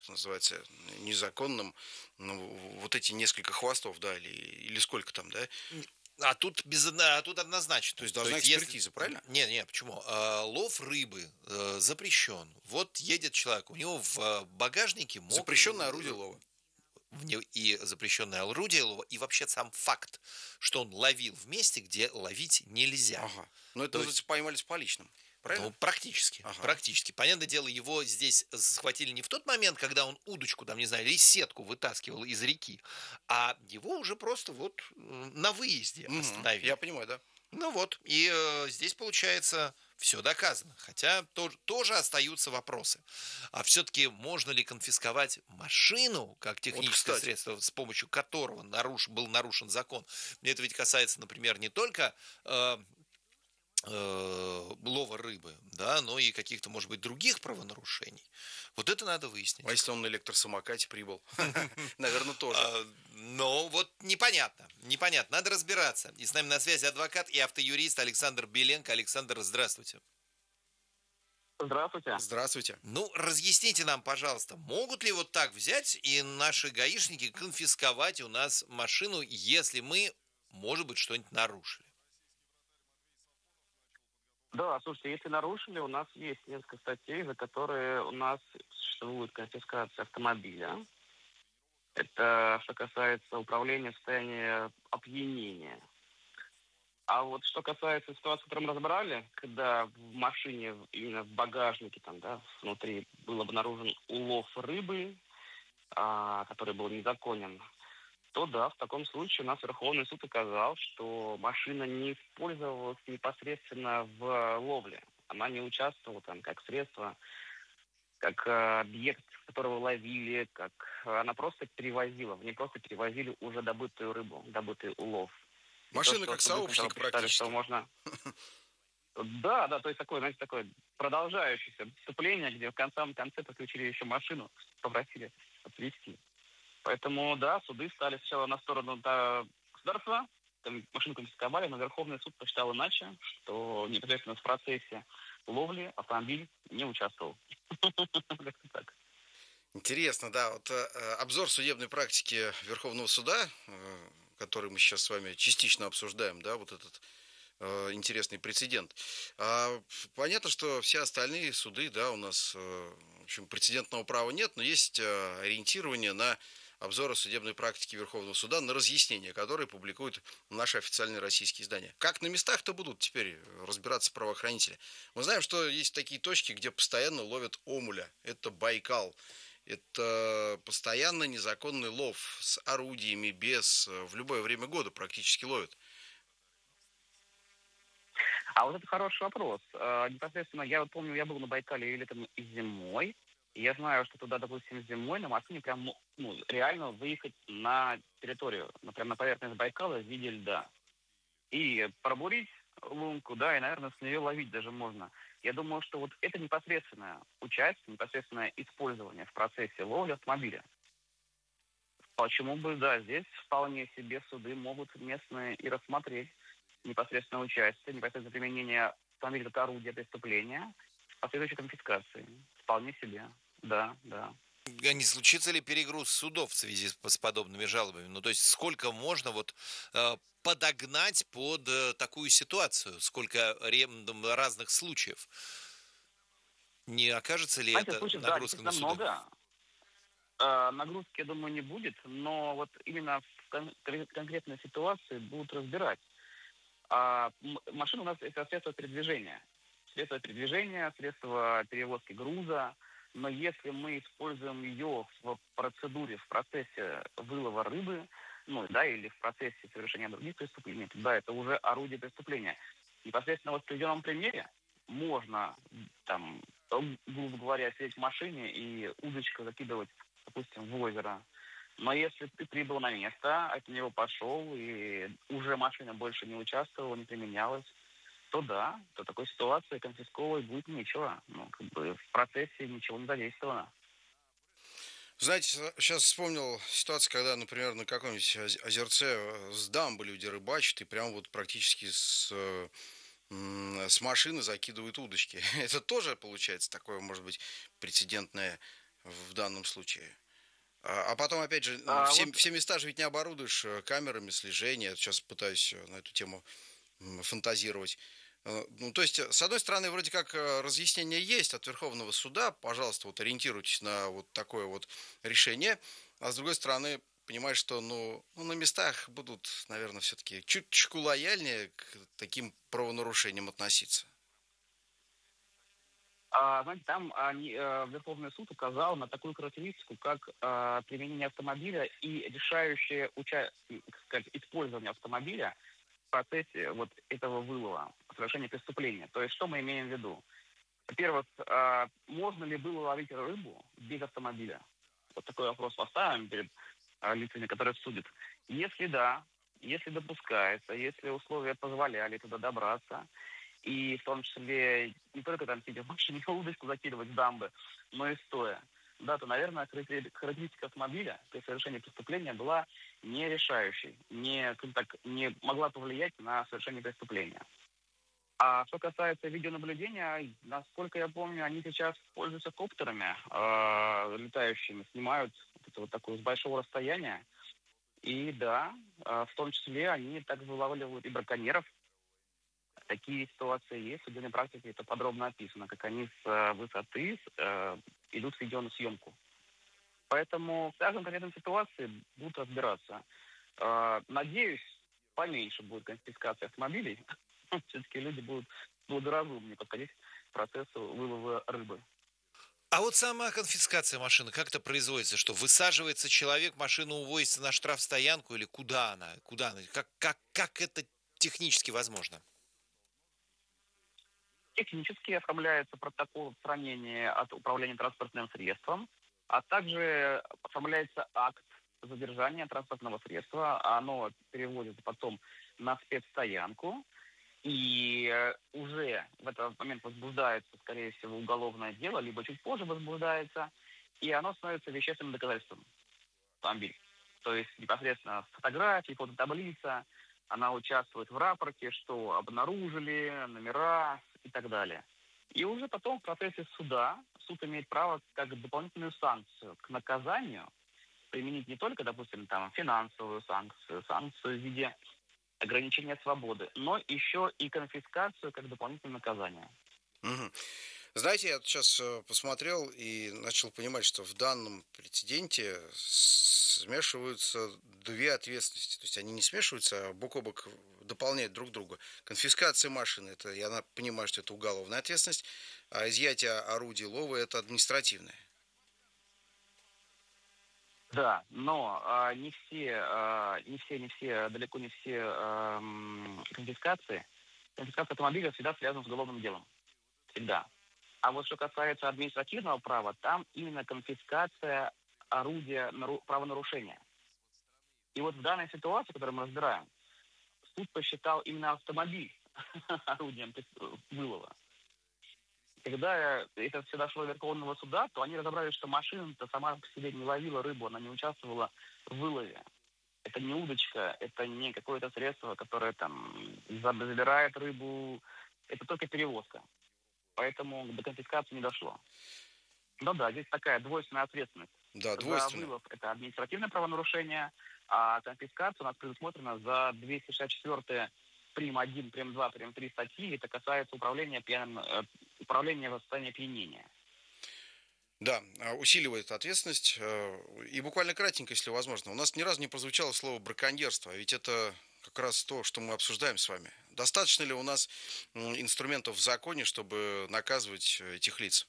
что называется, незаконным, ну, вот эти несколько хвостов, да, или сколько там, да? А тут То однозначно. есть То должна есть, если... экспертиза, правильно? Не, почему? Лов рыбы запрещен. Вот едет человек, у него в багажнике мог Запрещенное орудие лова. и запрещенное орудие лова, и вообще сам факт, что он ловил в месте, где ловить нельзя. Ага. Но это То есть, называется поймали с поличным, ну, правильно? практически, Ага. практически. Понятное дело, его здесь схватили не в тот момент, когда он удочку, там, не знаю, или сетку вытаскивал из реки, а его уже просто вот на выезде Мгм. Я остановили. понимаю, да. Ну вот, и здесь получается все доказано. Хотя тоже остаются вопросы. А все-таки можно ли конфисковать машину как Вот, техническое кстати. средство, с помощью которого был нарушен закон? Это ведь касается, например, не только лова рыбы, да, но и каких-то, может быть, других правонарушений. Вот это надо А выяснить. если он на электросамокате прибыл? Наверное, тоже. Но вот непонятно, непонятно, надо разбираться. И с нами на связи адвокат и автоюрист Александр Беленко. Александр, здравствуйте. Здравствуйте. Здравствуйте. Ну, разъясните нам, пожалуйста, могут ли вот так взять и наши гаишники конфисковать у нас машину, если мы, может быть, что-нибудь нарушили? Да, слушайте, если нарушили, у нас есть несколько статей, за которые у нас существует конфискация автомобиля. Это что касается управления в состоянии опьянения. А вот что касается ситуации, которую мы разобрали, когда в машине, именно в багажнике, там, да, внутри был обнаружен улов рыбы, который был незаконен, то да, в таком случае у нас Верховный суд указал, что машина не использовалась непосредственно в ловле. Она не участвовала там как средство, как объект, которого ловили, как она просто перевозила. В ней просто перевозили уже добытую рыбу, добытый улов. И то, Машина что как суды сначала сообщник посчитали, что практически. можно... Да, да, то есть такое, знаете, такое продолжающееся вступление, где в конце подключили еще машину, попросили отвезти. Поэтому, да, суды стали сначала на сторону государства, там машину конфисковали, но Верховный суд посчитал иначе, что непосредственно в процессе ловли автомобиль не участвовал. Как-то так. Интересно, да. Вот обзор судебной практики Верховного суда, который мы сейчас с вами частично обсуждаем, да, вот этот интересный прецедент. Понятно, что все остальные суды, да, у нас, в общем, прецедентного права нет, но есть ориентирование на обзоры судебной практики Верховного суда, на разъяснения, которые публикуют наши официальные российские издания. Как на местах-то будут теперь разбираться правоохранители? Мы знаем, что есть такие точки, где постоянно ловят омуля. Это Байкал. Это постоянно незаконный лов с орудиями, без, в любое время года практически ловят. А вот это хороший вопрос. Непосредственно, я вот помню, я был на Байкале и летом, и зимой. И я знаю, что туда, допустим, зимой на машине прям, ну, реально выехать на территорию, прям на поверхность Байкала в виде льда. И пробурить лунку, да, и, наверное, с нее ловить даже можно. Я думаю, что вот это непосредственное участие, непосредственное использование в процессе ловли автомобиля. Почему бы, да, здесь вполне себе суды могут местные и рассмотреть непосредственное участие, непосредственное применение автомобиля как орудия преступления, последующей конфискации. Вполне себе. Да, да. А не случится ли перегруз судов в связи с подобными жалобами? Ну, то есть сколько можно вот подогнать под такую ситуацию? Сколько разных случаев? Не окажется ли Знаете, это случаев, да, нагрузка на действительно суды? много. Нагрузки, я думаю, не будет, но вот именно в конкретной ситуации будут разбирать. Машина у нас это средство передвижения. Средство передвижения, средство перевозки груза. Но если мы используем ее в процедуре, в процессе вылова рыбы, ну да, или в процессе совершения других преступлений, то да, это уже орудие преступления. Непосредственно вот в приведенном примере можно там, грубо говоря, сидеть в машине и удочку закидывать, допустим, в озеро. Но если ты прибыл на место, от него пошел, и уже машина больше не участвовала, не применялась, то да, то такой ситуации конфисковывать будет нечего. Ну, как бы в процессе ничего не задействовано. Знаете, сейчас вспомнил ситуацию, когда, например, на каком-нибудь озерце с дамбы люди рыбачат и прям вот практически с машины закидывают удочки. Это тоже получается такое, может быть, прецедентное в данном случае. А потом, опять же, Вот все места же ведь не оборудуешь камерами слежения. Сейчас пытаюсь на эту тему фантазировать. Ну, то есть, с одной стороны, вроде как разъяснение есть от Верховного суда, пожалуйста, вот ориентируйтесь на вот такое вот решение, а с другой стороны, понимаешь, что, ну на местах будут, наверное, все-таки чуточку лояльнее к таким правонарушениям относиться. знаете, там Верховный суд указал на такую характеристику, как применение автомобиля и решающее как сказать, использование автомобиля в процессе вот этого вылова, совершения преступления. То есть что мы имеем в виду? Во-первых, можно ли было ловить рыбу без автомобиля? Вот такой вопрос поставим перед лицами, которые судят. Если да, если допускается, если условия позволяли туда добраться, и в том числе не только там сидя в машине удочку закидывать с дамбы, но и стоя, да, то, наверное, характеристика автомобиля при совершении преступления была не решающей, не могла повлиять на совершение преступления. А что касается видеонаблюдения, насколько я помню, они сейчас пользуются коптерами летающими, снимают вот это вот такое с большого расстояния. И да, в том числе они также вылавливают и браконьеров. Такие ситуации есть. В судебной практике это подробно описано, как они с высоты идут в видеосъемку. Поэтому в каждой конкретной ситуации будут разбираться. Надеюсь, поменьше будет конфискация автомобилей. Все-таки люди будут благоразумнее подходить к процессу вылова рыбы. А вот сама конфискация машины, как это производится? Что высаживается человек, машина увозится на штрафстоянку или куда она? Куда она? Как это технически возможно? Технически оформляется протокол отстранения от управления транспортным средством, а также оформляется акт задержания транспортного средства. Оно переводится потом на спецстоянку, и уже в этот момент возбуждается, скорее всего, уголовное дело, либо чуть позже возбуждается, и оно становится вещественным доказательством автомобиля. То есть непосредственно фотографии, фототаблица, она участвует в рапорте, что обнаружили, номера и так далее. И уже потом в процессе суда суд имеет право как дополнительную санкцию к наказанию применить не только, допустим, там финансовую санкцию, санкцию в виде ограничения свободы, но еще и конфискацию как дополнительное наказание. Мгм. Знаете, я сейчас посмотрел и начал понимать, что в данном прецеденте смешиваются две ответственности. То есть они не смешиваются, а бок о бок дополняют друг друга. Конфискация машины, это я понимаю, что это уголовная ответственность, а изъятие орудий лова это административная. Да, но не все, далеко не все конфискация автомобиля всегда связана с уголовным делом. Всегда. А вот что касается административного права, там именно конфискация орудия правонарушения. И вот в данной ситуации, которую мы разбираем, суд посчитал именно автомобиль орудием вылова. Когда это все дошло до Верховного суда, то они разобрались, что машина-то сама по себе не ловила рыбу, она не участвовала в вылове. Это не удочка, это не какое-то средство, которое там забирает рыбу. Это только перевозка. Поэтому до конфискации не дошло. Ну да, здесь такая двойственная ответственность. Да, За двойственно. вылов это административное правонарушение, а конфискация у нас предусмотрена за 264 прим. 1, прим. 2, прим. 3 статьи. Это касается управления в состоянии опьянения. Да, усиливает ответственность. И буквально кратенько, если возможно. У нас ни разу не прозвучало слово браконьерство, а ведь это как раз то, что мы обсуждаем с вами. Достаточно ли у нас инструментов в законе, чтобы наказывать этих лиц?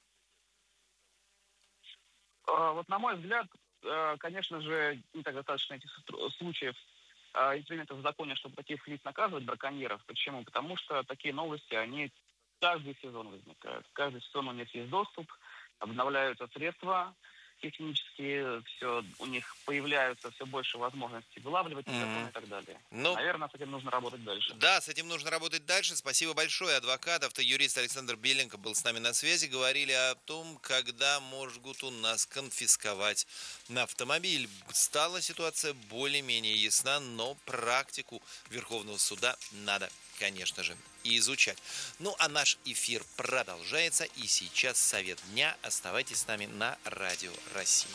Вот на мой взгляд, конечно же, не так достаточно этих случаев, инструментов в законе, чтобы таких лиц наказывать, браконьеров. Почему? Потому что такие новости, они каждый сезон возникают. Каждый сезон у них есть доступ, обновляются средства технические, все, у них появляются все больше возможностей вылавливать незаконно и так далее. Ну, Наверное, с этим нужно работать дальше. да, с этим нужно работать дальше. Спасибо большое. Адвокат, автоюрист Александр Беленко был с нами на связи. Говорили о том, когда могут у нас конфисковать на автомобиль. Стала ситуация более-менее ясна, но практику Верховного суда надо конечно же, и изучать. Ну, а наш эфир продолжается, и сейчас совет дня. Оставайтесь с нами на Радио России.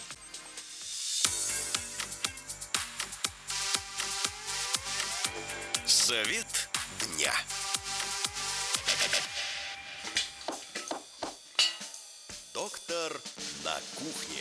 Совет дня. Доктор на кухне.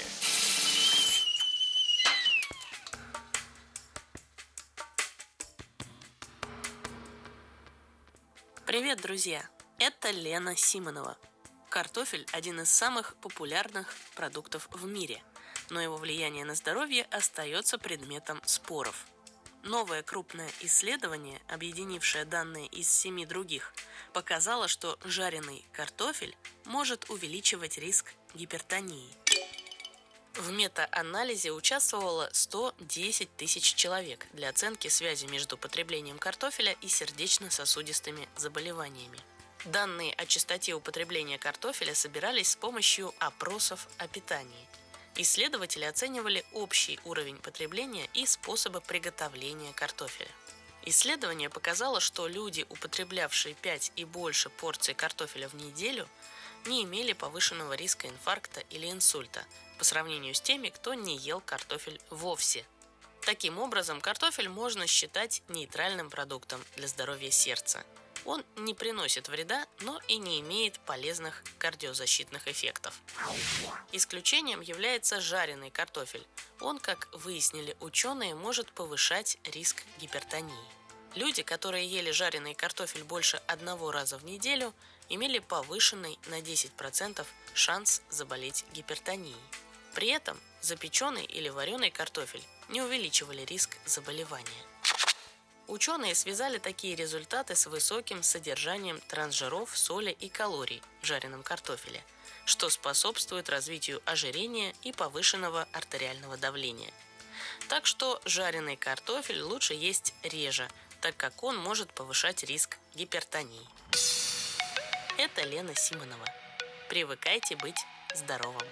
Привет, друзья! Это Лена Симонова. Картофель – один из самых популярных продуктов в мире, но его влияние на здоровье остается предметом споров. Новое крупное исследование, объединившее данные из 7 других, показало, что жареный картофель может увеличивать риск гипертонии. В мета-анализе участвовало 110 тысяч человек для оценки связи между потреблением картофеля и сердечно-сосудистыми заболеваниями. Данные о частоте употребления картофеля собирались с помощью опросов о питании. Исследователи оценивали общий уровень потребления и способы приготовления картофеля. Исследование показало, что люди, употреблявшие 5 и больше порций картофеля в неделю, не имели повышенного риска инфаркта или инсульта по сравнению с теми, кто не ел картофель вовсе. Таким образом, картофель можно считать нейтральным продуктом для здоровья сердца. Он не приносит вреда, но и не имеет полезных кардиозащитных эффектов. Исключением является жареный картофель. Он, как выяснили ученые, может повышать риск гипертонии. Люди, которые ели жареный картофель больше 1 раза в неделю, имели повышенный на 10% шанс заболеть гипертонией. При этом запеченный или вареный картофель не увеличивали риск заболевания. Ученые связали такие результаты с высоким содержанием трансжиров, соли и калорий в жареном картофеле, что способствует развитию ожирения и повышенного артериального давления. Так что жареный картофель лучше есть реже, так как он может повышать риск гипертонии. Это Лена Симонова. Привыкайте быть здоровым.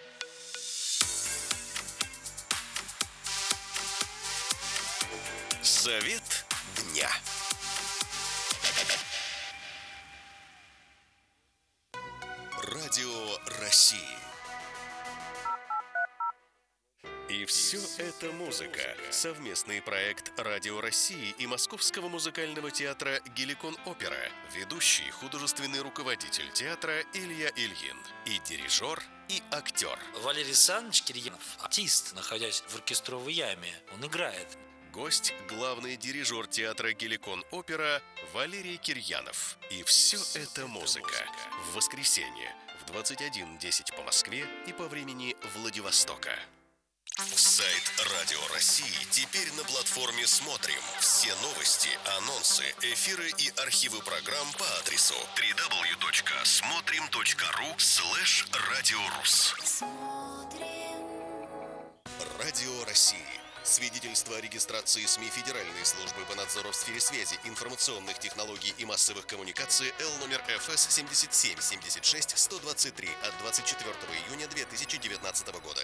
Совет дня. Радио России. И все это музыка. Совместный проект Радио России и Московского музыкального театра «Геликон Опера». Ведущий художественный руководитель театра Илья Ильин. И дирижер, и актер. Валерий Александрович Кирьянов, артист, находясь в оркестровой яме, он играет. Гость – главный дирижер театра «Геликон Опера» Валерий Кирьянов. И все это музыка. В воскресенье в 21:10 по Москве и по времени Владивостока. Сайт Радио России теперь на платформе «Смотрим». Все новости, анонсы, эфиры и архивы программ по адресу www.смотрим.ру/радиорус. Радио России. Свидетельство о регистрации СМИ Федеральной службы по надзору в сфере связи, информационных технологий и массовых коммуникаций Л номер ФС 77-76-123 от 24 июня 2019 года.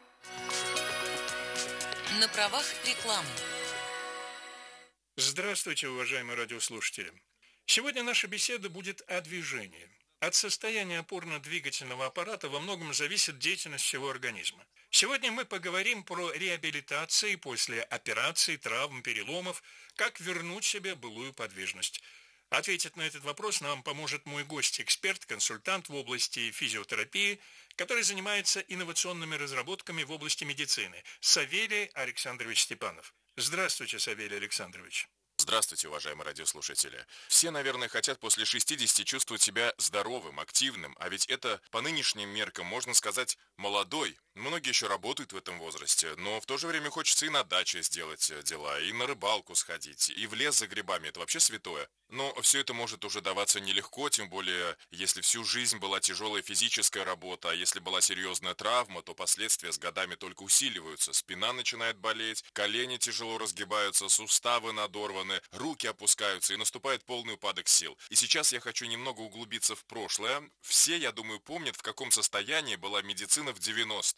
На правах рекламы. Здравствуйте, уважаемые радиослушатели. Сегодня наша беседа будет о движении. От состояния опорно-двигательного аппарата во многом зависит деятельность всего организма. Сегодня мы поговорим про реабилитации после операций, травм, переломов, как вернуть себе былую подвижность. Ответить на этот вопрос нам поможет мой гость, эксперт, консультант в области физиотерапии, который занимается инновационными разработками в области медицины, Савелий Александрович Степанов. Здравствуйте, Савелий Александрович. Здравствуйте, уважаемые радиослушатели. Все, наверное, хотят после 60 чувствовать себя здоровым, активным, а ведь это по нынешним меркам, можно сказать, молодой. Многие еще работают в этом возрасте, но в то же время хочется и на даче сделать дела, и на рыбалку сходить, и в лес за грибами. Это вообще святое. Но все это может уже даваться нелегко, тем более, если всю жизнь была тяжелая физическая работа, а если была серьезная травма, то последствия с годами только усиливаются. Спина начинает болеть, колени тяжело разгибаются, суставы надорваны, руки опускаются и наступает полный упадок сил. И сейчас я хочу немного углубиться в прошлое. Все, я думаю, помнят, в каком состоянии была медицина в 90-х.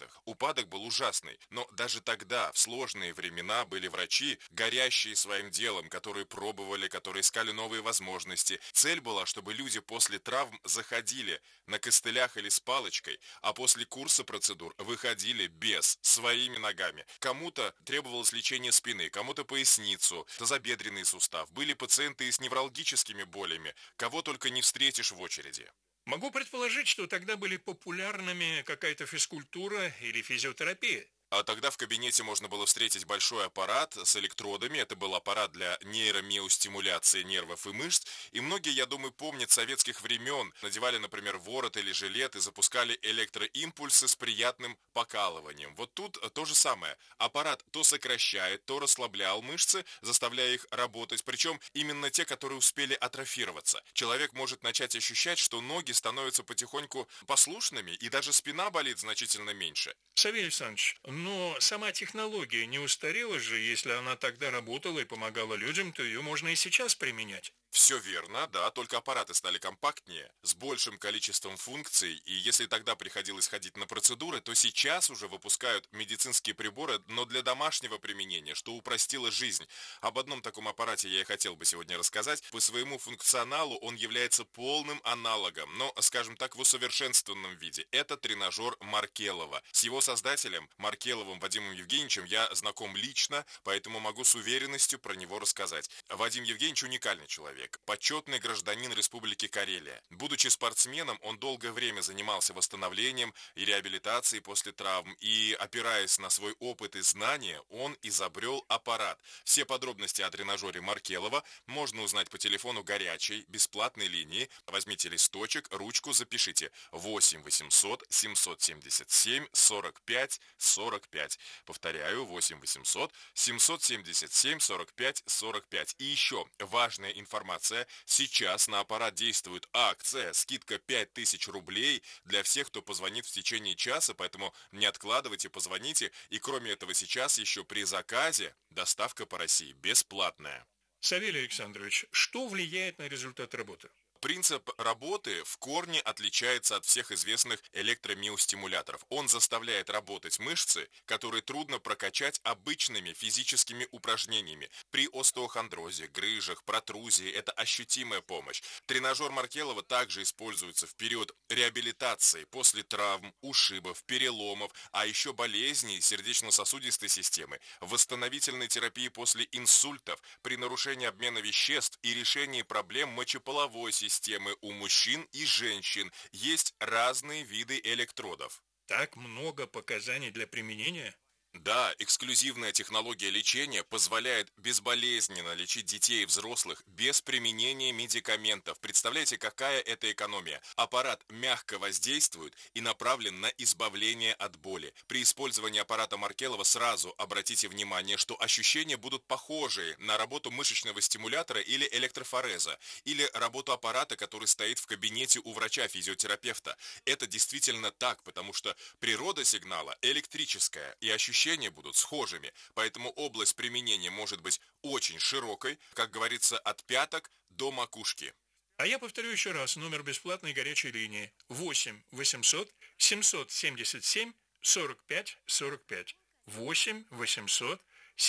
электродах. Упадок был ужасный, но даже тогда, в сложные времена, были врачи, горящие своим делом, которые пробовали, которые искали новые возможности. Цель была, чтобы люди после травм заходили на костылях или с палочкой, а после курса процедур выходили без, своими ногами. Кому-то требовалось лечение спины, кому-то поясницу, тазобедренный сустав. Были пациенты с невралгическими болями, кого только не встретишь в очереди. Могу предположить, что тогда были популярными какая-то физкультура или физиотерапия. А тогда в кабинете можно было встретить большой аппарат с электродами. Это был аппарат для нейромиостимуляции нервов и мышц. И многие, я думаю, помнят советских времен. Надевали, например, ворот или жилет и запускали электроимпульсы с приятным покалыванием. Вот тут то же самое. Аппарат то сокращает, то расслаблял мышцы, заставляя их работать. Причем именно те, которые успели атрофироваться. Человек может начать ощущать, что ноги становятся потихоньку послушными, и даже спина болит значительно меньше. Савелий Александрович, но сама технология не устарела же, если она тогда работала и помогала людям, то ее можно и сейчас применять. Все верно, да, только аппараты стали компактнее, с большим количеством функций, и если тогда приходилось ходить на процедуры, то сейчас уже выпускают медицинские приборы, но для домашнего применения, что упростило жизнь. Об одном таком аппарате я и хотел бы сегодня рассказать. По своему функционалу он является полным аналогом, но, скажем так, в усовершенствованном виде. Это тренажер Маркелова. С его создателем, Маркеловым Вадимом Евгеньевичем, я знаком лично, поэтому могу с уверенностью про него рассказать. Вадим Евгеньевич уникальный человек. Почетный гражданин Республики Карелия. Будучи спортсменом, он долгое время занимался восстановлением и реабилитацией после травм, и, опираясь на свой опыт и знания, он изобрел аппарат. Все подробности о тренажере Маркелова можно узнать по телефону горячей, бесплатной линии. Возьмите листочек, ручку, запишите 8 800 777 45 45. Повторяю, 8 800 777 45 45. И еще важная информация. Сейчас на аппарат действует акция, скидка 5000 рублей для всех, кто позвонит в течение часа, поэтому не откладывайте, позвоните. И кроме этого сейчас еще при заказе доставка по России бесплатная. Савелий Александрович, что влияет на результат работы? Принцип работы в корне отличается от всех известных электромиостимуляторов. Он заставляет работать мышцы, которые трудно прокачать обычными физическими упражнениями. При остеохондрозе, грыжах, протрузии это ощутимая помощь. Тренажер Маркелова также используется в период реабилитации после травм, ушибов, переломов, а еще болезней сердечно-сосудистой системы, восстановительной терапии после инсультов, при нарушении обмена веществ и решении проблем мочеполовой системы у мужчин и женщин. Есть разные виды электродов. Так много показаний для применения? Да, эксклюзивная технология лечения позволяет безболезненно лечить детей и взрослых без применения медикаментов. Представляете, какая это экономия? Аппарат мягко воздействует и направлен на избавление от боли. При использовании аппарата Маркелова сразу обратите внимание, что ощущения будут похожие на работу мышечного стимулятора или электрофореза, или работу аппарата, который стоит в кабинете у врача-физиотерапевта. Это действительно так, потому что природа сигнала электрическая, и ощущения будут схожими, поэтому область применения может быть очень широкой, как говорится, от пяток до макушки. А я повторю еще раз номер бесплатной горячей линии 8 800 777 45 45. 8 800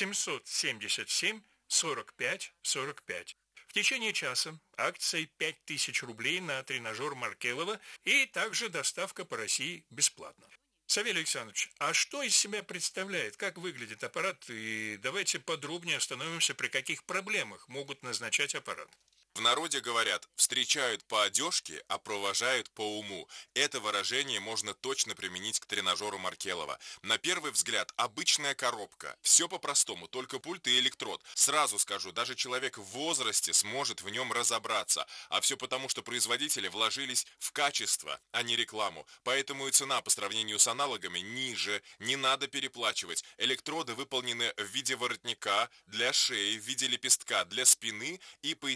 777 45 45. В течение часа акцией 5000 рублей на тренажер Маркелова и также доставка по России бесплатно. Савелий Александрович, а что из себя представляет, как выглядит аппарат, и давайте подробнее остановимся, при каких проблемах могут назначать аппарат. В народе говорят, встречают по одежке, а провожают по уму. Это выражение можно точно применить к тренажеру Маркелова. На первый взгляд, обычная коробка. Все по-простому, только пульт и электрод. Сразу скажу, даже человек в возрасте сможет в нем разобраться. А все потому, что производители вложились в качество, а не рекламу. Поэтому и цена по сравнению с аналогами ниже. Не надо переплачивать. Электроды выполнены в виде воротника, для шеи, в виде лепестка, для спины и поясницы.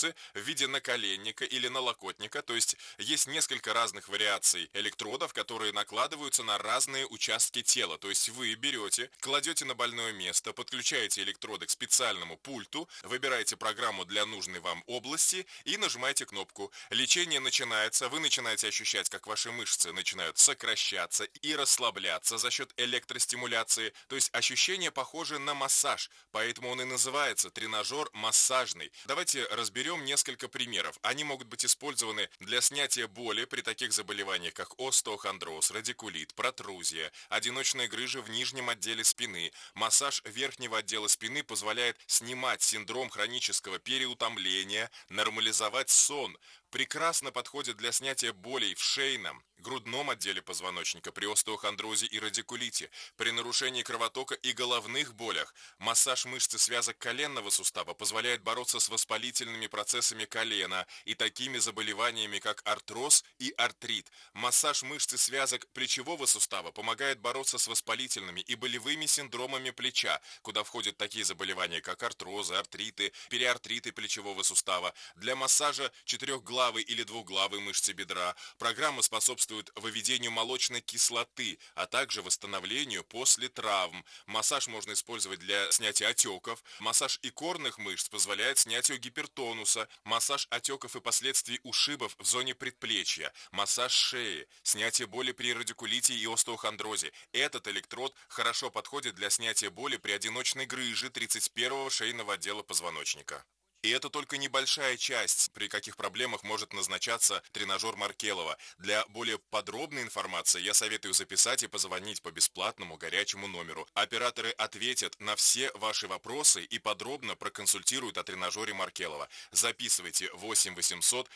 мышцы в виде наколенника или налокотника, то есть есть несколько разных вариаций электродов, которые накладываются на разные участки тела, то есть вы берете, кладете на больное место, подключаете электроды к специальному пульту, выбираете программу для нужной вам области и нажимаете кнопку. Лечение начинается, вы начинаете ощущать, как ваши мышцы начинают сокращаться и расслабляться за счет электростимуляции, то есть ощущение похоже на массаж, поэтому он и называется тренажер массажный. Давайте разберем несколько примеров. Они могут быть использованы для снятия боли при таких заболеваниях, как остеохондроз, радикулит, протрузия, одиночная грыжа в нижнем отделе спины. Массаж верхнего отдела спины позволяет снимать синдром хронического переутомления, нормализовать сон. Прекрасно подходит для снятия болей в шейном, грудном отделе позвоночника при остеохондрозе и радикулите, при нарушении кровотока и головных болях. Массаж мышцы связок коленного сустава позволяет бороться с воспалительными процессами колена и такими заболеваниями, как артроз и артрит. Массаж мышцы связок плечевого сустава помогает бороться с воспалительными и болевыми синдромами плеча, куда входят такие заболевания, как артрозы, артриты, периартриты плечевого сустава. Для массажа четырехглавой или двуглавой мышцы бедра программа способствует выведению молочной кислоты, а также восстановлению после травм. Массаж можно использовать для снятия отеков. Массаж икорных мышц позволяет снятию гипертонуса. Массаж отеков и последствий ушибов в зоне предплечья. Массаж шеи. Снятие боли при радикулите и остеохондрозе. Этот электрод хорошо подходит для снятия боли при одиночной грыже 31-го шейного отдела позвоночника. И это только небольшая часть, при каких проблемах может назначаться тренажер Маркелова. Для более подробной информации я советую записать и позвонить по бесплатному горячему номеру. Операторы ответят на все ваши вопросы и подробно проконсультируют о тренажере Маркелова. Записывайте 8 800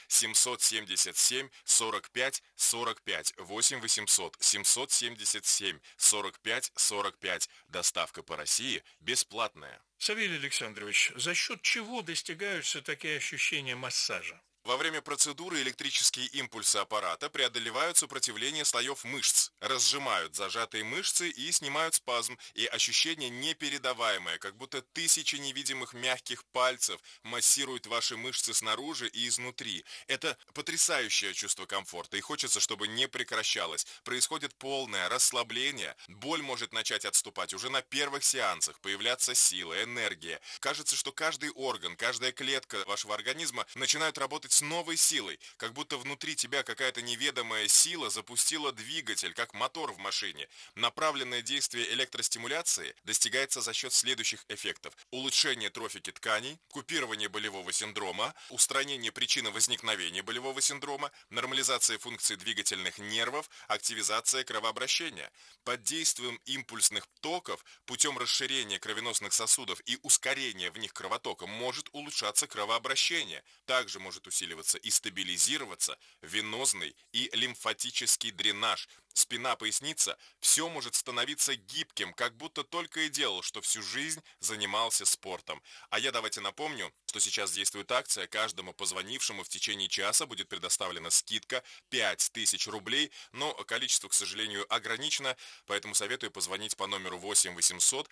777 45 45. 8 800 777 45 45. Доставка по России бесплатная. Савелий Александрович, за счет чего достигаются такие ощущения массажа? Во время процедуры электрические импульсы аппарата преодолевают сопротивление слоев мышц, разжимают зажатые мышцы и снимают спазм, и ощущение непередаваемое, как будто тысячи невидимых мягких пальцев массируют ваши мышцы снаружи и изнутри. Это потрясающее чувство комфорта, и хочется, чтобы не прекращалось. Происходит полное расслабление, боль может начать отступать уже на первых сеансах, появляться сила, энергия. Кажется, что каждый орган, каждая клетка вашего организма начинают работать с новой силой, как будто внутри тебя какая-то неведомая сила запустила двигатель, как мотор в машине. Направленное действие электростимуляции достигается за счет следующих эффектов: улучшение трофики тканей, купирование болевого синдрома, устранение причины возникновения болевого синдрома, нормализация функций двигательных нервов, активизация кровообращения. Под действием импульсных токов путем расширения кровеносных сосудов и ускорения в них кровотока может улучшаться кровообращение. Также может усиливаться и стабилизироваться венозный и лимфатический дренаж. Спина, поясница, все может становиться гибким, как будто только и делал, что всю жизнь занимался спортом. А я давайте напомню, что сейчас действует акция. Каждому позвонившему в течение часа будет предоставлена скидка 5000 рублей, но количество, к сожалению, ограничено, поэтому советую позвонить по номеру 8 800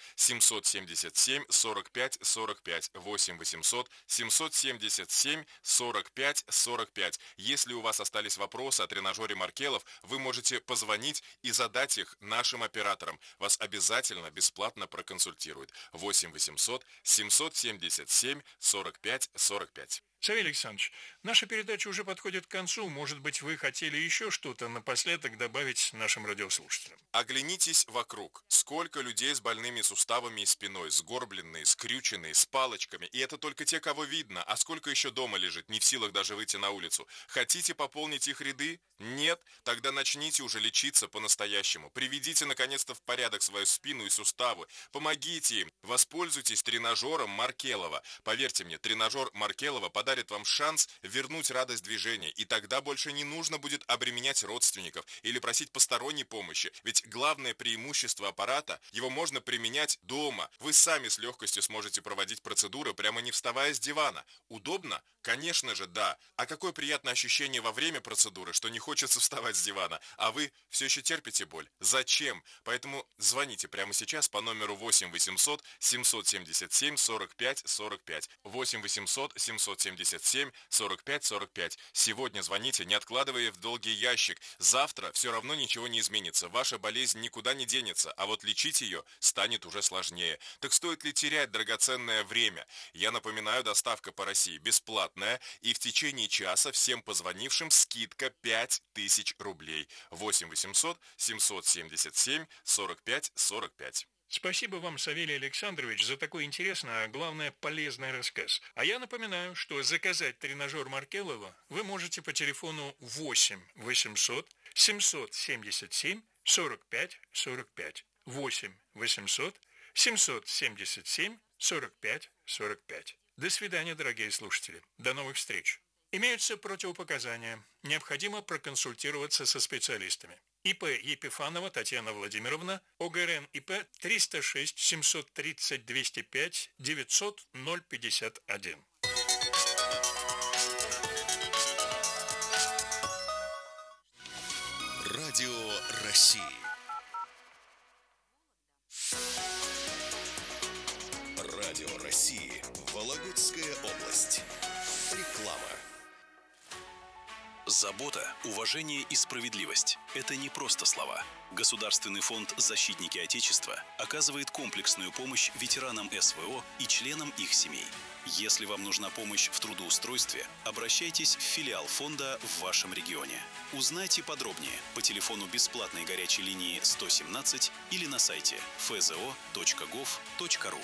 777 45 45. 8 800 777 45 45. Если у вас остались вопросы о тренажере Маркелов, вы можете позвонить и задать их нашим операторам. Вас обязательно бесплатно проконсультируют. 8 800 777 45 45. Савелий Александрович, наша передача уже подходит к концу. Может быть, вы хотели еще что-то напоследок добавить нашим радиослушателям? Оглянитесь вокруг. Сколько людей с больными суставами и спиной, сгорбленные, скрюченные, с палочками. И это только те, кого видно. А сколько еще дома лежит, не в силах даже выйти на улицу. Хотите пополнить их ряды? Нет? Тогда начните уже лечиться по-настоящему. Приведите, наконец-то, в порядок свою спину и суставы. Помогите им. Воспользуйтесь тренажером Маркелова. Поверьте мне, тренажер Маркелова подарит вам шанс вернуть радость движения, и тогда больше не нужно будет обременять родственников или просить посторонней помощи, ведь главное преимущество аппарата, его можно применять дома. Вы сами с легкостью сможете проводить процедуры, прямо не вставая с дивана. Удобно? Конечно же, да. А какое приятное ощущение во время процедуры, что не хочется вставать с дивана, а вы все еще терпите боль. Зачем? Поэтому звоните прямо сейчас по номеру 8 800 777 45 45. 8 800 777 777 45 45. Сегодня звоните, не откладывая в долгий ящик. Завтра все равно ничего не изменится. Ваша болезнь никуда не денется, а вот лечить ее станет уже сложнее. Так стоит ли терять драгоценное время? Я напоминаю, доставка по России бесплатная, и в течение часа всем позвонившим скидка 5000 рублей. 8 800 777 45 45. Спасибо вам, Савелий Александрович, за такой интересный, а главное полезный рассказ. А я напоминаю, что заказать тренажер Маркелова вы можете по телефону 8 800 777 45 45. 8 800 777 45 45. До свидания, дорогие слушатели. До новых встреч. Имеются противопоказания. Необходимо проконсультироваться со специалистами. ИП Епифанова Татьяна Владимировна, ОГРН ИП 306 730 205 900 051. Радио России. Радио России. Вологодская область. Реклама. Забота, уважение и справедливость – это не просто слова. Государственный фонд «Защитники Отечества» оказывает комплексную помощь ветеранам СВО и членам их семей. Если вам нужна помощь в трудоустройстве, обращайтесь в филиал фонда в вашем регионе. Узнайте подробнее по телефону бесплатной горячей линии 117 или на сайте fzo.gov.ru.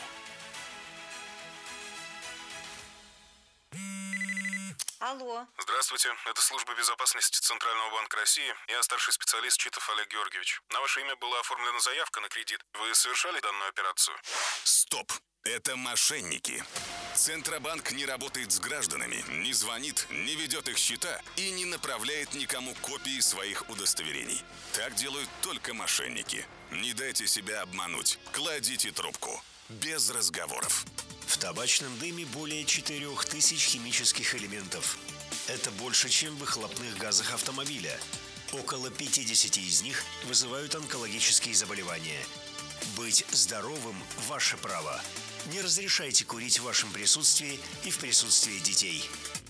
Алло. Здравствуйте, это служба безопасности Центрального банка России. Я старший специалист Читов Олег Георгиевич. На ваше имя была оформлена заявка на кредит. Вы совершали данную операцию? Стоп! Это мошенники. Центробанк не работает с гражданами, не звонит, не ведет их счета и не направляет никому копии своих удостоверений. Так делают только мошенники. Не дайте себя обмануть. Кладите трубку. Без разговоров. В табачном дыме более 4000 химических элементов. Это больше, чем в выхлопных газах автомобиля. Около 50 из них вызывают онкологические заболевания. Быть здоровым – ваше право. Не разрешайте курить в вашем присутствии и в присутствии детей.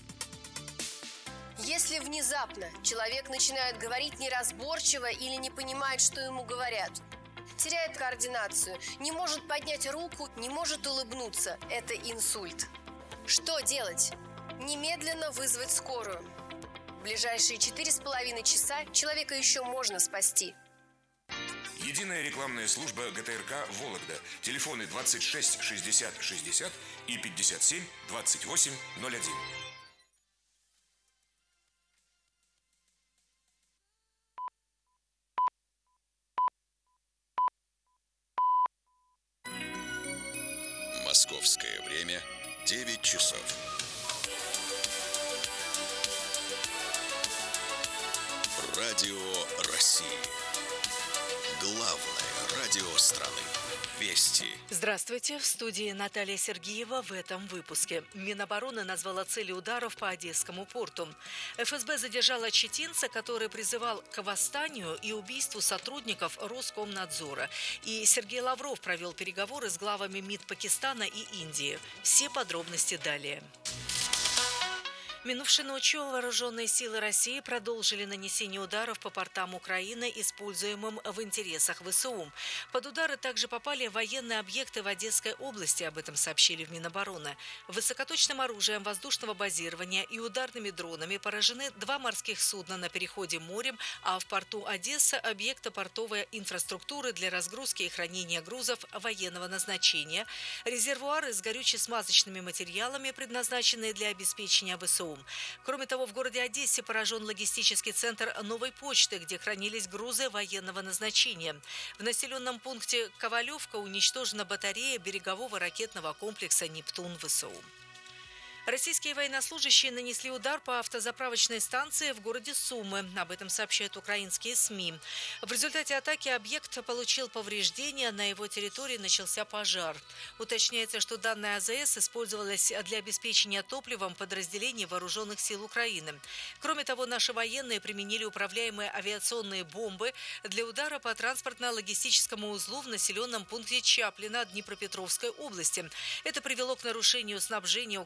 Если внезапно человек начинает говорить неразборчиво или не понимает, что ему говорят, теряет координацию, не может поднять руку, не может улыбнуться. Это инсульт. Что делать? Немедленно вызвать скорую. В ближайшие 4,5 часа человека еще можно спасти. Единая рекламная служба ГТРК «Вологда». Телефоны 26 60 60 и 57 28 01. Московское время 9 часов. Радио России. Главное радио страны. Вести. Здравствуйте. В студии Наталья Сергеева. В этом выпуске. Минобороны назвала цели ударов по Одесскому порту. ФСБ задержала чеченца, который призывал к восстанию и убийству сотрудников Роскомнадзора. И Сергей Лавров провел переговоры с главами МИД Пакистана и Индии. Все подробности далее. Минувшей ночью вооруженные силы России продолжили нанесение ударов по портам Украины, используемым в интересах ВСУ. Под удары также попали военные объекты в Одесской области, об этом сообщили в Минобороны. Высокоточным оружием воздушного базирования и ударными дронами поражены 2 морских судна на переходе морем, а в порту Одесса объекты портовой инфраструктуры для разгрузки и хранения грузов военного назначения, резервуары с горюче-смазочными материалами, предназначенные для обеспечения ВСУ. Кроме того, в городе Одессе поражен логистический центр Новой почты, где хранились грузы военного назначения. В населенном пункте Ковалевка уничтожена батарея берегового ракетного комплекса «Нептун» ВСУ. Российские военнослужащие нанесли удар по автозаправочной станции в городе Сумы. Об этом сообщают украинские СМИ. В результате атаки объект получил повреждения, на его территории начался пожар. Уточняется, что данная АЗС использовалась для обеспечения топливом подразделений вооруженных сил Украины. Кроме того, наши военные применили управляемые авиационные бомбы для удара по транспортно-логистическому узлу в населенном пункте Чаплино Днепропетровской области. Это привело к нарушению снабжения украинских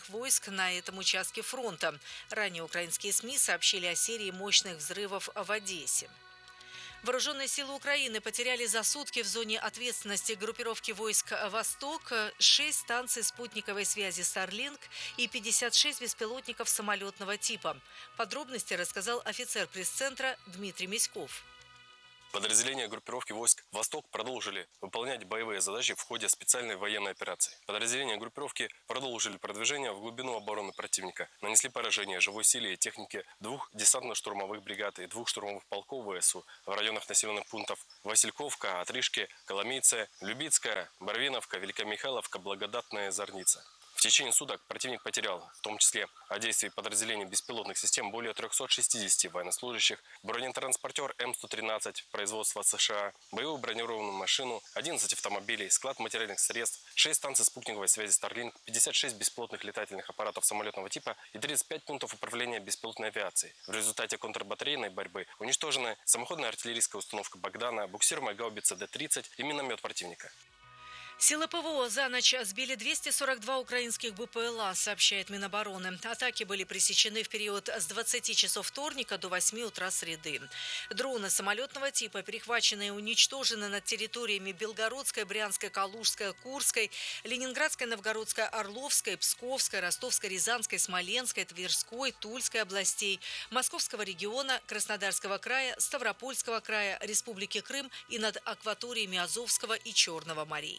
российских войск на этом участке фронта. Ранее украинские СМИ сообщили о серии мощных взрывов в Одессе. Вооруженные силы Украины потеряли за сутки в зоне ответственности группировки войск «Восток» 6 станций спутниковой связи Starlink и 56 беспилотников самолетного типа. Подробности рассказал офицер пресс-центра Дмитрий Миськов. Подразделения группировки войск «Восток» продолжили выполнять боевые задачи в ходе специальной военной операции. Подразделения группировки продолжили продвижение в глубину обороны противника, нанесли поражение живой силе и технике 2 десантно-штурмовых бригад и 2 штурмовых полков ВСУ в районах населенных пунктов Васильковка, Отришки, Коломийце, Любицкая, Барвиновка, Великомихайловка, Благодатная, Зорница. В течение суток противник потерял, в том числе от действий подразделений беспилотных систем, более 360 военнослужащих, бронетранспортер М113 производства США, боевую бронированную машину, 11 автомобилей, склад материальных средств, 6 станций спутниковой связи Starlink, 56 беспилотных летательных аппаратов самолетного типа и 35 пунктов управления беспилотной авиацией. В результате контрбатарейной борьбы уничтожены самоходная артиллерийская установка «Богдана», буксируемая гаубица Д-30 и миномет противника. Силы ПВО за ночь сбили 242 украинских БПЛА, сообщает Минобороны. Атаки были пресечены в период с 20 часов вторника до 8 утра среды. Дроны самолетного типа, перехваченные и уничтожены над территориями Белгородской, Брянской, Калужской, Курской, Ленинградской, Новгородской, Орловской, Псковской, Ростовской, Рязанской, Смоленской, Тверской, Тульской областей, Московского региона, Краснодарского края, Ставропольского края, Республики Крым и над акваториями Азовского и Черного морей.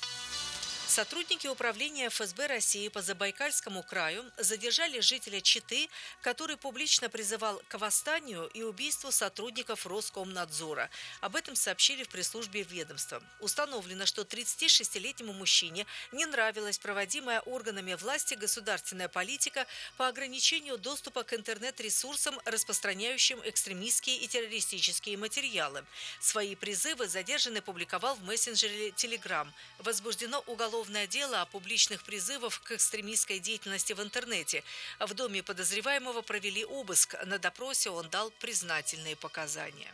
Сотрудники управления ФСБ России по Забайкальскому краю задержали жителя Читы, который публично призывал к восстанию и убийству сотрудников Роскомнадзора. Об этом сообщили в пресс-службе ведомства. Установлено, что 36-летнему мужчине не нравилась проводимая органами власти государственная политика по ограничению доступа к интернет-ресурсам, распространяющим экстремистские и террористические материалы. Свои призывы задержанный публиковал в мессенджере Telegram. Возбуждено уголовное дело о публичных призывах к экстремистской деятельности в интернете. В доме подозреваемого провели обыск. На допросе он дал признательные показания.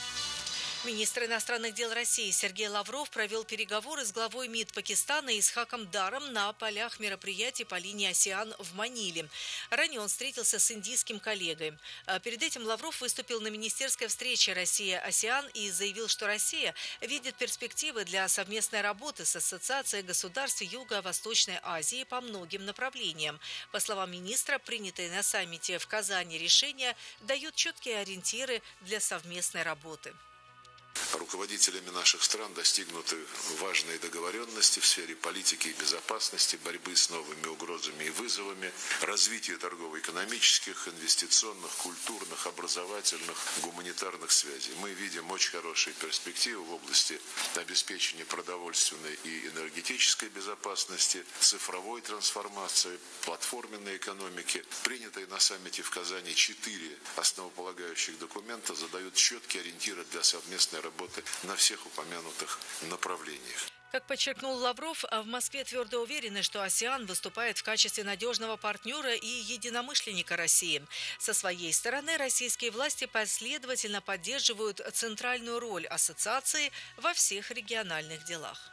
Министр иностранных дел России Сергей Лавров провел переговоры с главой МИД Пакистана Исхаком Даром на полях мероприятий по линии «Асиан» в Маниле. Ранее он встретился с индийским коллегой. Перед этим Лавров выступил на министерской встрече «Россия-АСИАН» и заявил, что Россия видит перспективы для совместной работы с Ассоциацией государств Юго-Восточной Азии по многим направлениям. По словам министра, принятые на саммите в Казани решения дают четкие ориентиры для совместной работы. Руководителями наших стран достигнуты важные договоренности в сфере политики и безопасности, борьбы с новыми угрозами и вызовами, развития торгово-экономических, инвестиционных, культурных, образовательных, гуманитарных связей. Мы видим очень хорошие перспективы в области обеспечения продовольственной и энергетической безопасности, цифровой трансформации, платформенной экономики. Принятые на саммите в Казани 4 основополагающих документа задают четкие ориентиры для совместной работы на всех упомянутых направлениях. Как подчеркнул Лавров, в Москве твердо уверены, что АСИАН выступает в качестве надежного партнера и единомышленника России. Со своей стороны, российские власти последовательно поддерживают центральную роль ассоциации во всех региональных делах.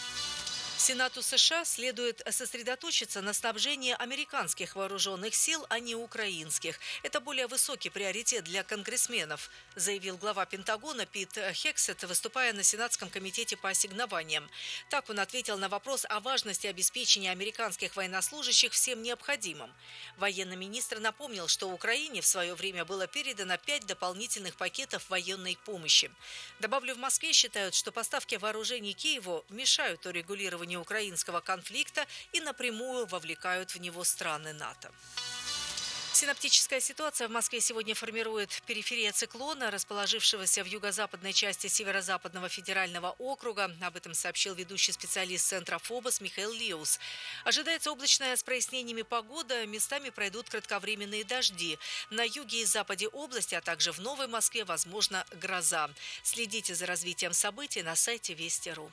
Сенату США следует сосредоточиться на снабжении американских вооруженных сил, а не украинских. Это более высокий приоритет для конгрессменов, заявил глава Пентагона Пит Хексет, выступая на Сенатском комитете по ассигнованиям. Так он ответил на вопрос о важности обеспечения американских военнослужащих всем необходимым. Военный министр напомнил, что Украине в свое время было передано 5 дополнительных пакетов военной помощи. Добавлю, в Москве считают, что поставки вооружений Киеву мешают урегулированию украинского конфликта и напрямую вовлекают в него страны НАТО. Синоптическая ситуация в Москве сегодня формирует периферия циклона, расположившегося в юго-западной части Северо-Западного федерального округа. Об этом сообщил ведущий специалист Центра ФОБОС Михаил Лиус. Ожидается облачная с прояснениями погода, местами пройдут кратковременные дожди. На юге и западе области, а также в Новой Москве, возможна гроза. Следите за развитием событий на сайте Вести.ру.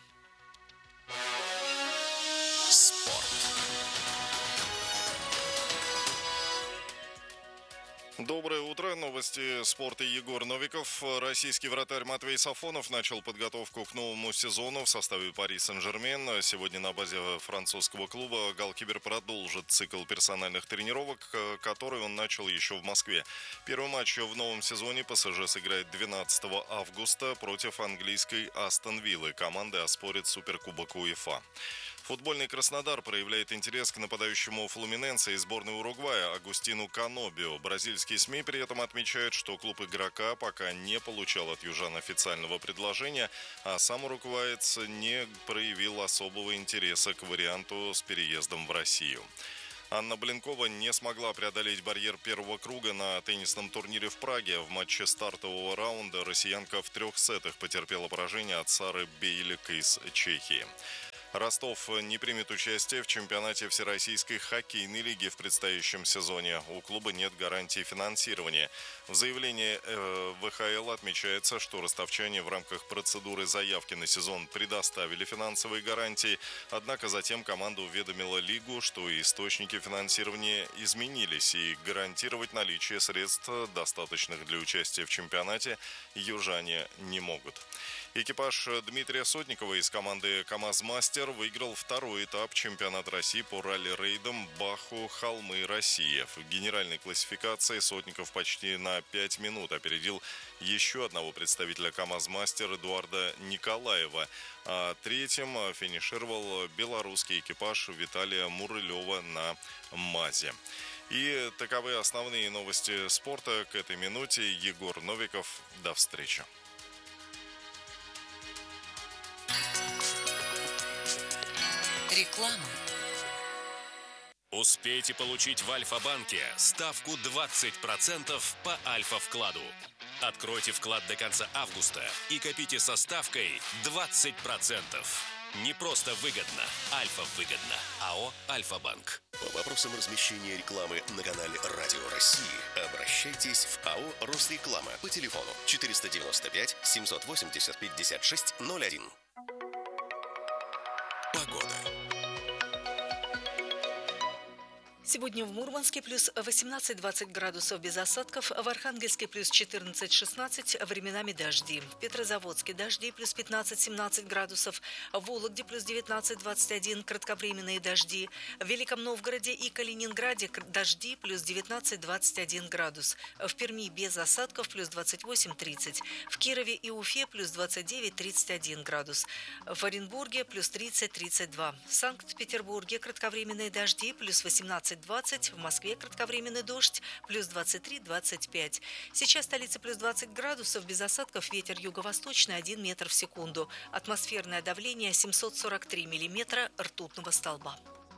Спорт. Доброе утро. Новости спорта. Егор Новиков. Российский вратарь Матвей Сафонов начал подготовку к новому сезону в составе Пари Сен-Жермен. Сегодня на базе французского клуба голкипер продолжит цикл персональных тренировок, который он начал еще в Москве. Первый матч в новом сезоне ПСЖ сыграет 12 августа против английской Астон Виллы. Команды оспорят Суперкубок УЕФА. Футбольный Краснодар проявляет интерес к нападающему Флуминенсе из сборной Уругвая Агустину Канобио. Бразильские СМИ при этом отмечают, что клуб игрока пока не получал от южан официального предложения, а сам уругваец не проявил особого интереса к варианту с переездом в Россию. Анна Блинкова не смогла преодолеть барьер первого круга на теннисном турнире в Праге. В матче стартового раунда россиянка в 3 сетах потерпела поражение от Сары Бейлик из Чехии. Ростов не примет участие в чемпионате Всероссийской хоккейной лиги в предстоящем сезоне. У клуба нет гарантии финансирования. В заявлении ВХЛ отмечается, что ростовчане в рамках процедуры заявки на сезон предоставили финансовые гарантии, однако затем команда уведомила лигу, что источники финансирования изменились и гарантировать наличие средств, достаточных для участия в чемпионате, южане не могут. Экипаж Дмитрия Сотникова из команды КамАЗ-Мастер выиграл второй этап чемпионата России по ралли-рейдам Баху-Холмы России. В генеральной классификации Сотников почти на 5 минут опередил еще одного представителя КамАЗ-Мастер Эдуарда Николаева. А третьим финишировал белорусский экипаж Виталия Мурылева на МАЗе. И таковы основные новости спорта к этой минуте. Егор Новиков. До встречи. Реклама. Успейте получить в Альфа-банке ставку 20% по Альфа-вкладу. Откройте вклад до конца августа и копите со ставкой 20%. Не просто выгодно, Альфа-выгодно. АО «Альфа-банк». По вопросам размещения рекламы на канале Радио России обращайтесь в АО «Росреклама» по телефону 495 780 5601. Погода. Сегодня в Мурманске плюс 18-20 градусов без осадков, в Архангельске плюс 14-16, временами дожди. В Петрозаводске дожди плюс 15-17 градусов, в Вологде плюс 19-21, кратковременные дожди. В Великом Новгороде и Калининграде дожди плюс 19-21 градус. В Перми без осадков плюс 28-30. В Кирове и Уфе плюс 29-31 градус. В Оренбурге плюс 30-32. В Санкт-Петербурге кратковременные дожди плюс 18-20, в Москве кратковременный дождь, плюс 23-25. Сейчас в столице плюс 20 градусов, без осадков, ветер юго-восточный 1 метр в секунду. Атмосферное давление 743 миллиметра ртутного столба.